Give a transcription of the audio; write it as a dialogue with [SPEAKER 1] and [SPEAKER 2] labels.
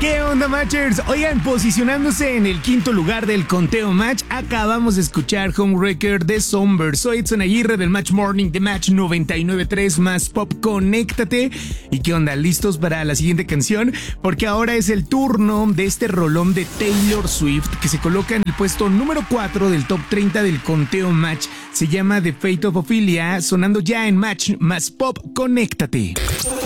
[SPEAKER 1] ¿Qué onda, Matchers? Oigan, posicionándose en el quinto lugar del conteo Match, acabamos de escuchar Homewrecker de Somber. Soy Edson Aguirre del Match Morning de Match 99.3 más Pop. Conéctate. ¿Y qué onda? ¿Listos para la siguiente canción? Porque ahora es el turno de este rolón de Taylor Swift que se coloca en el puesto número 4 del top 30 del conteo Match. Se llama The Fate of Ophelia, sonando ya en Match más Pop. Conéctate.